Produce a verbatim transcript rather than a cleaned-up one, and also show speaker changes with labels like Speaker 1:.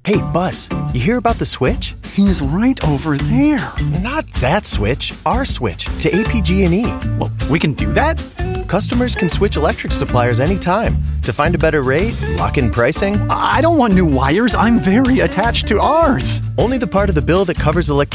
Speaker 1: Hey, Buzz, you hear about the switch?
Speaker 2: He's right over there.
Speaker 1: Not that switch, our switch to A P G and E.
Speaker 2: Well, we can do that?
Speaker 1: Customers can switch electric suppliers anytime to find a better rate, lock in pricing.
Speaker 2: I don't want new wires. I'm very attached to ours.
Speaker 1: Only the part of the bill that covers electricity